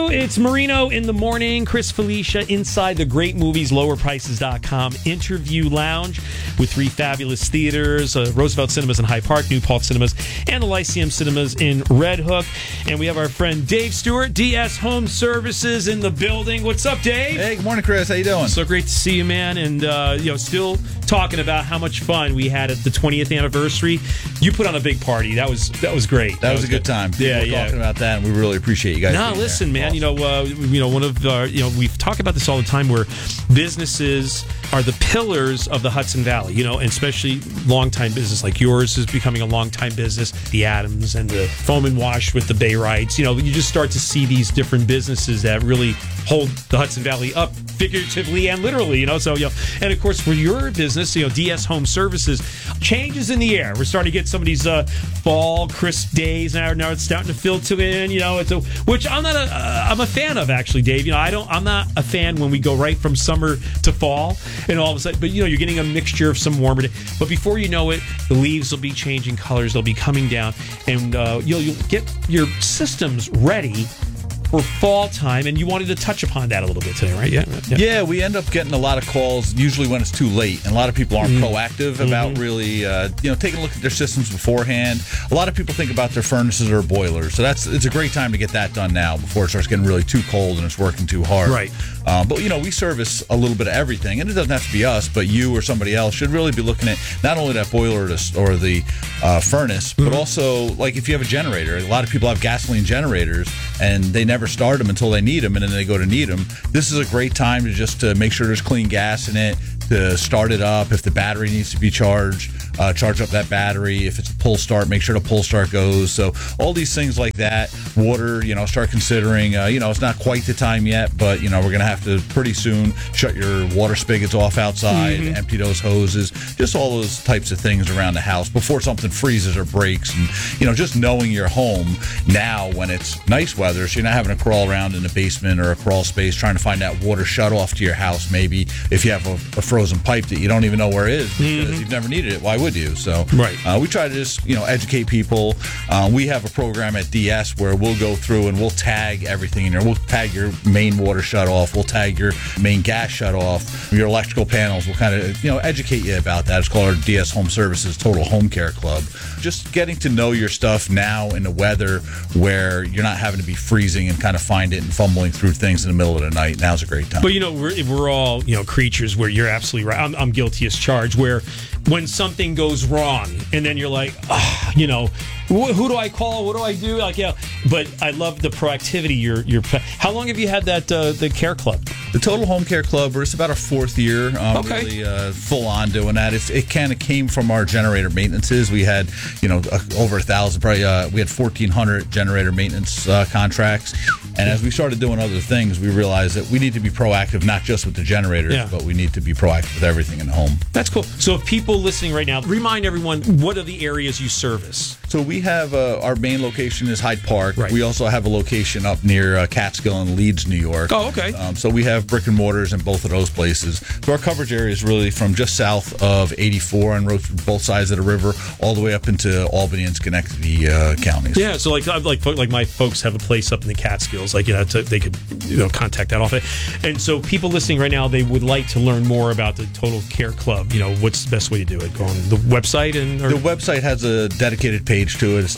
It's Marino in the morning. Chris Felicia inside the great movies, lowerprices.com interview lounge with three fabulous theaters, Roosevelt Cinemas in Hyde Park, New Paltz Cinemas, and the Lyceum Cinemas in Red Hook. And we have our friend Dave Stewart, DS Home Services, in the building. What's up, Dave? Hey, good morning, Chris. How you doing? So great to see you, man. And, still talking about how much fun we had at the 20th anniversary. You put on a big party. That was great. That was a good time. People were talking about that, and we really appreciate you guys. No, listen, man. Awesome. One of our, we've talked about this all the time, where businesses are the pillars of the Hudson Valley, and especially long-time business like yours is becoming a long-time business. The Adams and the Foam and Wash with the Bay Rights. You just start to see these different businesses that really hold the Hudson Valley up figuratively and literally, So, and of course, for your business, DS Home Services, changes in the air. We're starting to get some of these fall crisp days now. Now it's starting to filter in, which I'm a fan of, actually, Dave. I'm not a fan when we go right from summer to fall and all of a sudden, but you're getting a mixture of some warmer day. But before you know it, the leaves will be changing colors. They'll be coming down, and you'll get your systems ready for fall time, and you wanted to touch upon that a little bit today, right? Yeah, we end up getting a lot of calls, usually when it's too late, and a lot of people aren't proactive about really, taking a look at their systems beforehand. A lot of people think about their furnaces or boilers, so it's a great time to get that done now before it starts getting really too cold and it's working too hard. Right. But we service a little bit of everything, and it doesn't have to be us, but you or somebody else should really be looking at not only that boiler or the furnace, but also, like, if you have a generator. A lot of people have gasoline generators, and they never start them until they need them, and then they go to need them. This is a great time to just make sure there's clean gas in it, to start it up. If the battery needs to be charged, charge up that battery. If it's a pull start, make sure the pull start goes. So all these things like that. Water, start considering, it's not quite the time yet, but, we're going to have to pretty soon shut your water spigots off outside, empty those hoses, just all those types of things around the house before something freezes or breaks. And, just knowing your home now when it's nice weather, so you're not having to crawl around in the basement or a crawl space trying to find that water shut off to your house, maybe if you have a frozen pipe that you don't even know where it is because you've never needed it. Why would you? So right. We try to just educate people. We have a program at DS where we'll go through and we'll tag everything in there. We'll tag your main water shut off. We'll tag your main gas shut off. Your electrical panels. We'll kind of educate you about that. It's called our DS Home Services Total Home Care Club. Just getting to know your stuff now in the weather where you're not having to be freezing and kind of find it and fumbling through things in the middle of the night. Now's a great time. But we're all creatures where you're absolutely right. I'm guilty as charged. Where when something goes wrong, and then you're like, who do I call? What do I do? But I love the proactivity. How long have you had that the care club? The Total Home Care Club, it's about our fourth year, really full on doing that. It kind of came from our generator maintenances. We had, over 1,000, probably we had 1,400 generator maintenance contracts. And as we started doing other things, we realized that we need to be proactive, not just with the generators, but we need to be proactive with everything in the home. That's cool. So if people listening right now, remind everyone, what are the areas you service? So we have our main location is Hyde Park. Right. We also have a location up near Catskill and Leeds, New York. Oh, okay. So we have brick and mortars in both of those places. So our coverage area is really from just south of 84 on both sides of the river, all the way up into Albany and Schenectady counties. Yeah. So like my folks have a place up in the Catskills. They could contact that often. And so people listening right now, they would like to learn more about the Total Care Club. What's the best way to do it? Go on the website the website has a dedicated page to it. It's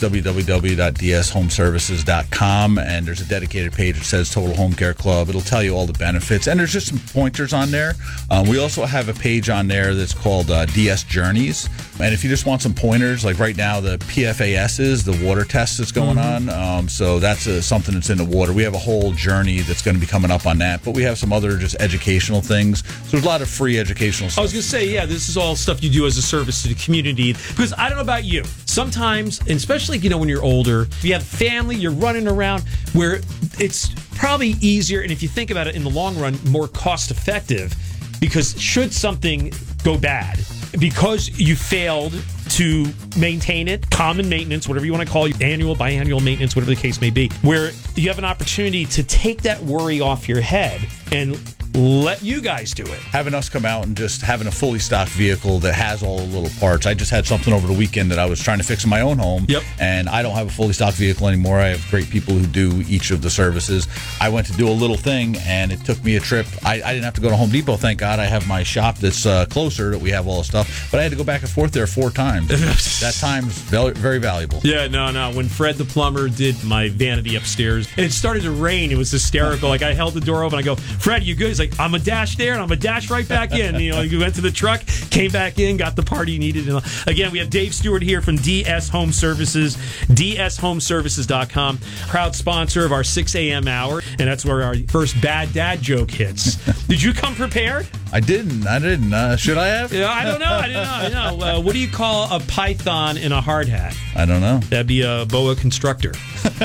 www.dshomeservices.com, and there's a dedicated page that says Total Home Care Club. It'll tell you all the benefits, and there's just some pointers on there. We also have a page on there that's called DS Journeys, and if you just want some pointers, like right now the PFAS is the water test that's going on, so that's something that's in the water. We have a whole journey that's going to be coming up on that, but we have some other just educational things. So there's a lot of free educational stuff. I was going to say, this is all stuff you do as a service to the community, because I don't know about you. Sometimes, and especially when you're older, if you have family, you're running around, where it's probably easier, and if you think about it in the long run, more cost effective, because should something go bad, because you failed to maintain it, common maintenance, whatever you want to call it, annual, biannual maintenance, whatever the case may be, where you have an opportunity to take that worry off your head and let you guys do it. Having us come out and just having a fully stocked vehicle that has all the little parts. I just had something over the weekend that I was trying to fix in my own home. Yep. And I don't have a fully stocked vehicle anymore. I have great people who do each of the services. I went to do a little thing, and it took me a trip. I didn't have to go to Home Depot, thank God. I have my shop that's closer that we have all the stuff. But I had to go back and forth there 4 times. That time's very valuable. Yeah, no. When Fred the plumber did my vanity upstairs, and it started to rain, it was hysterical. Like, I held the door open. I go, Fred, you good? He's like, I'm a dash there, and I'm a dash right back in. You know, you went to the truck, came back in, got the part you needed. And again, we have Dave Stewart here from DS Home Services, dshomeservices.com, proud sponsor of our 6 a.m. hour, and that's where our first bad dad joke hits. Did you come prepared? I didn't. Should I have? Yeah, I don't know. What do you call a python in a hard hat? I don't know. That'd be a boa constrictor.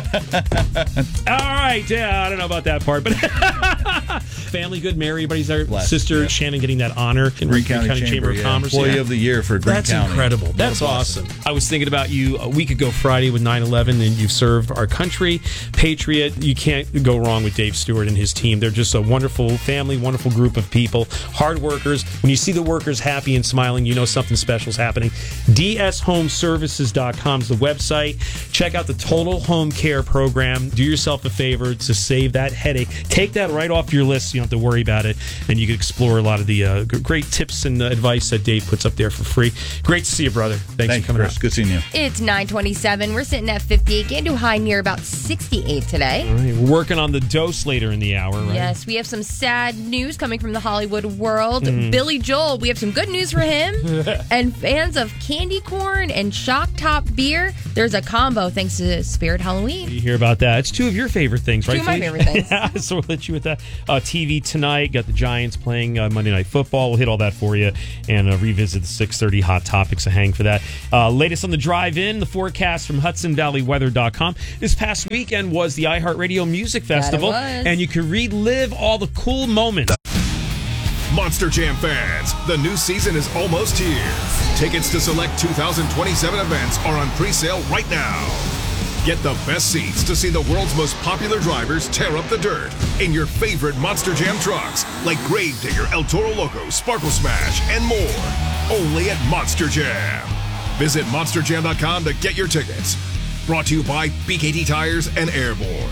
All right. Yeah, I don't know about that part, but family good. Mary, everybody's our Bless, sister. yeah. Shannon getting that honor in Greene County Chamber of Commerce. Employee of the Year for Greene That's County. incredible. That's awesome. I was thinking about you a week ago Friday with 9/11, and you've served our country. Patriot. You can't go wrong with Dave Stewart and his team. They're just a wonderful family, wonderful group of people, hard workers. When you see the workers happy and smiling, you know something special is happening. dshomeservices.com is the website. Check out the Total Home Care Program. Do yourself a favor to save that headache. Take that right off your list. You don't have to worry about it, and you can explore a lot of the great tips and advice that Dave puts up there for free. Great to see you, brother. Thanks for coming out. Good seeing you. It's 9:27. We're sitting at 58, getting to a high near about 68 today. All right, we're working on the dose later in the hour, right? Yes, we have some sad news coming from the Hollywood world. Billy Joel, we have some good news for him. And fans of candy corn and Shock Top beer, there's a combo thanks to Spirit Halloween. You hear about that? It's 2 of your favorite things, right? 2 of my favorite things. Yeah, so we'll hit you with that. TV tonight, got the Giants playing Monday Night Football. We'll hit all that for you and revisit the 6:30 Hot Topics. So hang for that. Latest on the drive-in, the forecast from HudsonValleyWeather.com. This past weekend was the iHeartRadio Music Festival, and you can relive all the cool moments. Monster Jam fans, the new season is almost here. Tickets to select 2027 events are on pre-sale right now. Get the best seats to see the world's most popular drivers tear up the dirt in your favorite Monster Jam trucks like Gravedigger, El Toro Loco, Sparkle Smash, and more. Only at Monster Jam. Visit monsterjam.com to get your tickets. Brought to you by BKT Tires and Airborne.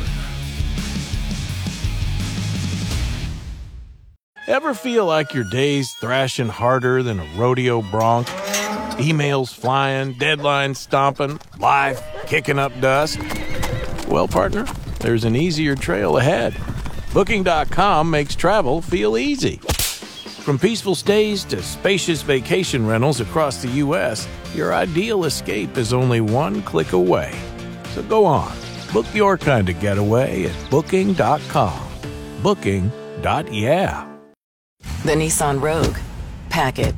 Ever feel like your day's thrashing harder than a rodeo bronc? Emails flying, deadlines stomping, life kicking up dust? Well, partner, there's an easier trail ahead. Booking.com makes travel feel easy. From peaceful stays to spacious vacation rentals across the U.S., your ideal escape is only one click away. So go on, book your kind of getaway at Booking.com. Booking.yeah. The Nissan Rogue. Pack it.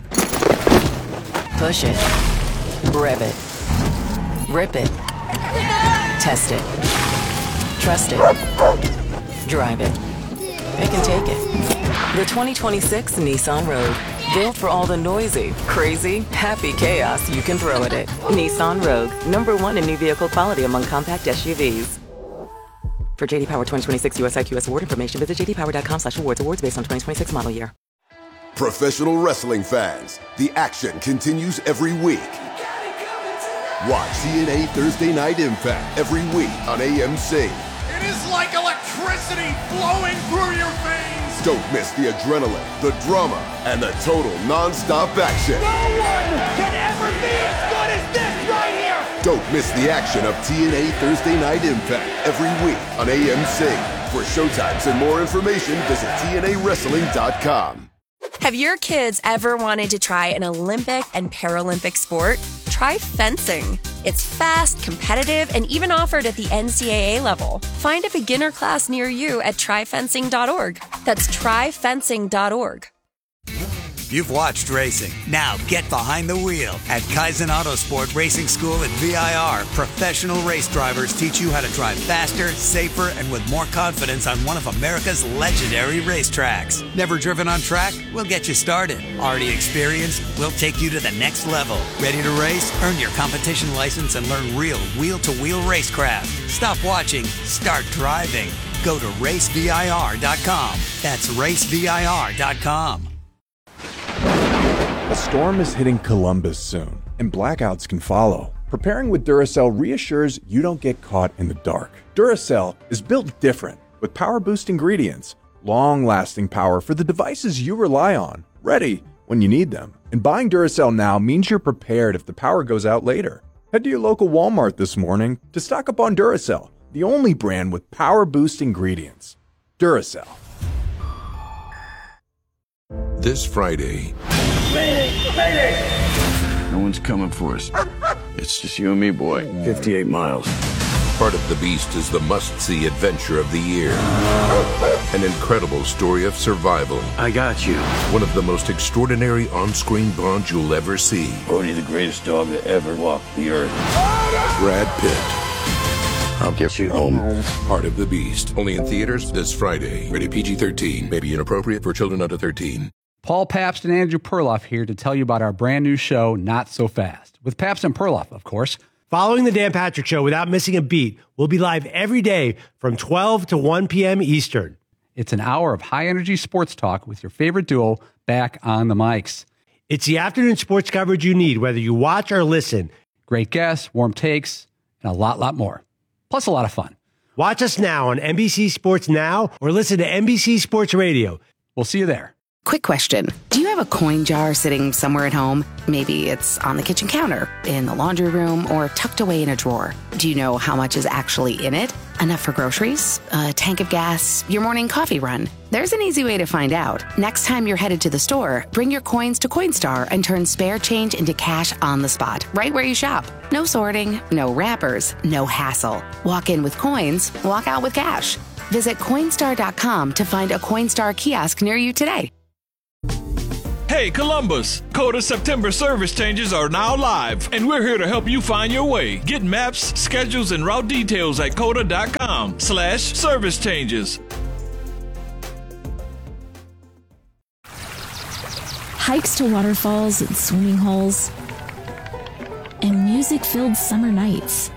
Push it. Rev it. Rip it. Test it. Trust it. Drive it. It can take it. The 2026 Nissan Rogue. Built for all the noisy, crazy, happy chaos you can throw at it. Nissan Rogue. #1 in new vehicle quality among compact SUVs. For JD Power 2026 US IQS award information, visit jdpower.com/awards. Awards based on 2026 model year. Professional wrestling fans, the action continues every week. Watch TNA Thursday Night Impact every week on AMC. It is like electricity flowing through your veins. Don't miss the adrenaline, the drama, and the total non-stop action. No one can ever be as good as this right here. Don't miss the action of TNA Thursday Night Impact every week on AMC. For showtimes and more information, visit TNAWrestling.com. Have your kids ever wanted to try an Olympic and Paralympic sport? Try fencing. It's fast, competitive, and even offered at the NCAA level. Find a beginner class near you at tryfencing.org. That's tryfencing.org. You've watched racing. Now get behind the wheel. At Kaizen Autosport Racing School at VIR, professional race drivers teach you how to drive faster, safer, and with more confidence on one of America's legendary racetracks. Never driven on track? We'll get you started. Already experienced? We'll take you to the next level. Ready to race? Earn your competition license and learn real wheel-to-wheel racecraft. Stop watching. Start driving. Go to racevir.com. That's racevir.com. A storm is hitting Columbus soon, and blackouts can follow. Preparing with Duracell reassures you don't get caught in the dark. Duracell is built different, with power-boost ingredients, long-lasting power for the devices you rely on, ready when you need them. And buying Duracell now means you're prepared if the power goes out later. Head to your local Walmart this morning to stock up on Duracell, the only brand with power-boost ingredients. Duracell. This Friday, no one's coming for us. It's just you and me, boy. 58 miles. Part of the Beast is the must-see adventure of the year. An incredible story of survival. I got you. One of the most extraordinary on-screen bonds you'll ever see. Bodhi, the greatest dog that ever walked the earth. Brad Pitt. I'll get you home. Part of the Beast. Only in theaters this Friday. Rated PG-13. May be inappropriate for children under 13. Paul Pabst and Andrew Perloff here to tell you about our brand new show, Not So Fast, with Pabst and Perloff, of course. Following the Dan Patrick Show without missing a beat, we'll be live every day from 12 to 1 p.m. Eastern. It's an hour of high-energy sports talk with your favorite duo back on the mics. It's the afternoon sports coverage you need, whether you watch or listen. Great guests, warm takes, and a lot more. Plus a lot of fun. Watch us now on NBC Sports Now or listen to NBC Sports Radio. We'll see you there. Quick question. Do you have a coin jar sitting somewhere at home? Maybe it's on the kitchen counter, in the laundry room, or tucked away in a drawer. Do you know how much is actually in it? Enough for groceries? A tank of gas? Your morning coffee run? There's an easy way to find out. Next time you're headed to the store, bring your coins to Coinstar and turn spare change into cash on the spot, right where you shop. No sorting, no wrappers, no hassle. Walk in with coins, walk out with cash. Visit Coinstar.com to find a Coinstar kiosk near you today. Hey Columbus, Coda September service changes are now live, and we're here to help you find your way. Get maps, schedules, and route details at coda.com/service changes. Hikes to waterfalls and swimming holes, and music-filled summer nights.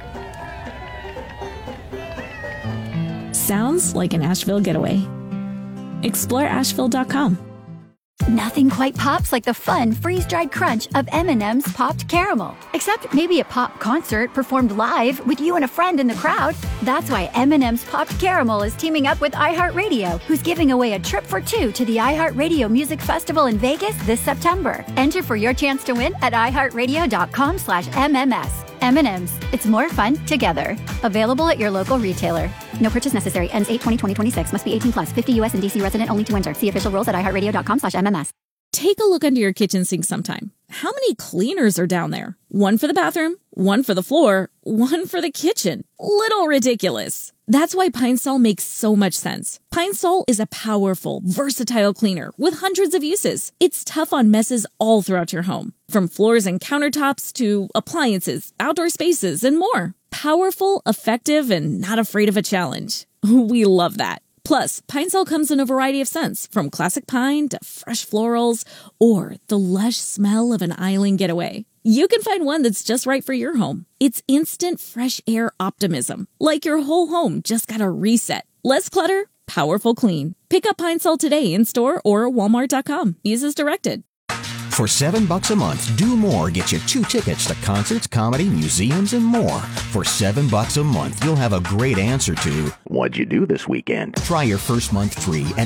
Sounds like an Asheville getaway. Explore Asheville.com. Nothing quite pops like the fun freeze-dried crunch of M&M's Popped Caramel. Except maybe a pop concert performed live with you and a friend in the crowd. That's why M&M's Popped Caramel is teaming up with iHeartRadio, who's giving away a trip for two to the iHeartRadio Music Festival in Vegas this September. Enter for your chance to win at iHeartRadio.com/MMS. M&M's. It's more fun together. Available at your local retailer. No purchase necessary. Ends 8/20/2026. Must be 18 plus. 50 U.S. and D.C. resident only to enter. See official rules at iHeartRadio.com/MMS. Take a look under your kitchen sink sometime. How many cleaners are down there? One for the bathroom, one for the floor, one for the kitchen. Little ridiculous. That's why Pine Sol makes so much sense. Pine Sol is a powerful, versatile cleaner with hundreds of uses. It's tough on messes all throughout your home, from floors and countertops to appliances, outdoor spaces, and more. Powerful, effective, and not afraid of a challenge. We love that. Plus, Pine Sol comes in a variety of scents, from classic pine to fresh florals, or the lush smell of an island getaway. You can find one that's just right for your home. It's instant fresh air optimism, like your whole home just got a reset. Less clutter, powerful clean. Pick up Pine Sol today in store or walmart.com. Use as directed. For $7 a month, Do More gets you 2 tickets to concerts, comedy, museums, and more. For $7 a month, you'll have a great answer to what'd you do this weekend? Try your first month free at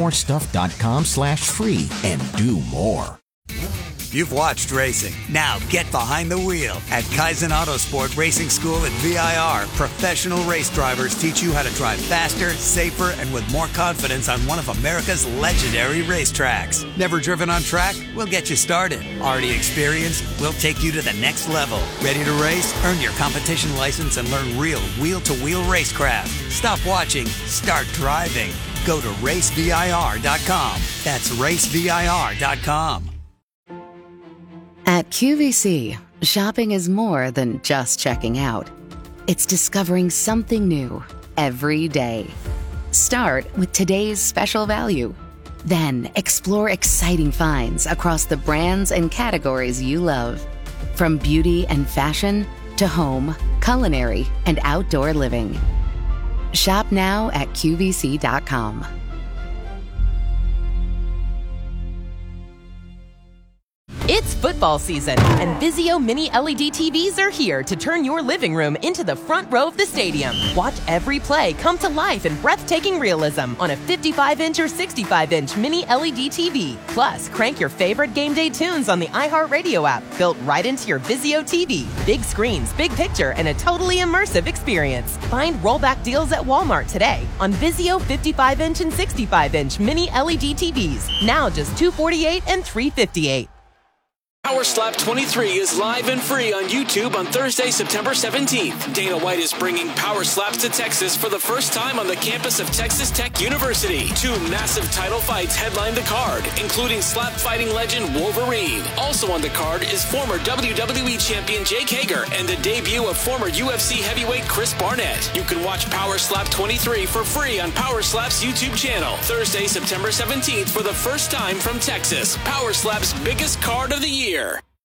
domorestuff.com/free and do more. You've watched racing. Now get behind the wheel. At Kaizen Autosport Racing School at VIR, professional race drivers teach you how to drive faster, safer, and with more confidence on one of America's legendary racetracks. Never driven on track? We'll get you started. Already experienced? We'll take you to the next level. Ready to race? Earn your competition license and learn real wheel-to-wheel racecraft. Stop watching. Start driving. Go to racevir.com. That's racevir.com. At QVC, shopping is more than just checking out. It's discovering something new every day. Start with today's special value. Then explore exciting finds across the brands and categories you love. From beauty and fashion to home, culinary, and outdoor living. Shop now at QVC.com. It's football season, and Vizio Mini LED TVs are here to turn your living room into the front row of the stadium. Watch every play come to life in breathtaking realism on a 55-inch or 65-inch Mini LED TV. Plus, crank your favorite game day tunes on the iHeartRadio app, built right into your Vizio TV. Big screens, big picture, and a totally immersive experience. Find rollback deals at Walmart today on Vizio 55-inch and 65-inch Mini LED TVs. Now just $248 and $358. Power Slap 23 is live and free on YouTube on Thursday, September 17th. Dana White is bringing Power Slaps to Texas for the first time on the campus of Texas Tech University. 2 massive title fights headline the card, including slap fighting legend Wolverine. Also on the card is former WWE champion Jake Hager and the debut of former UFC heavyweight Chris Barnett. You can watch Power Slap 23 for free on Power Slap's YouTube channel. Thursday, September 17th for the first time from Texas. Power Slap's biggest card of the year.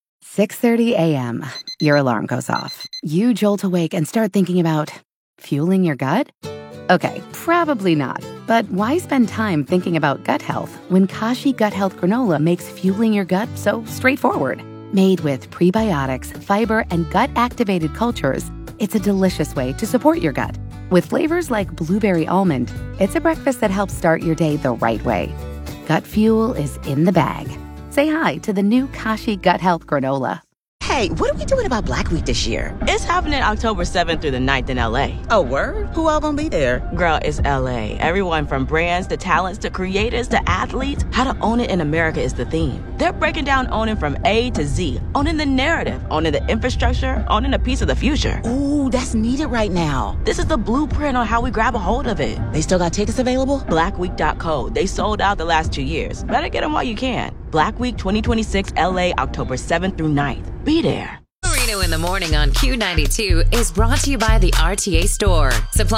6:30 a.m. Your alarm goes off. You jolt awake and start thinking about fueling your gut? Okay, probably not. But why spend time thinking about gut health when Kashi Gut Health Granola makes fueling your gut so straightforward? Made with prebiotics, fiber, and gut-activated cultures, it's a delicious way to support your gut. With flavors like blueberry almond, it's a breakfast that helps start your day the right way. Gut fuel is in the bag. Say hi to the new Kashi Gut Health Granola. Hey, what are we doing about Black Week this year? It's happening October 7th through the 9th in LA. Oh, word? Who all gonna be there? Girl, it's LA. Everyone from brands to talents to creators to athletes. How to own it in America is the theme. They're breaking down owning from A to Z. Owning the narrative, owning the infrastructure, owning a piece of the future. Ooh, that's needed right now. This is the blueprint on how we grab a hold of it. They still got tickets available? Blackweek.co. They sold out the last 2 years. Better get them while you can. Black Week 2026 LA, October 7th through 9th. Be there. Reno in the Morning on Q92 is brought to you by the RTA Store. Supply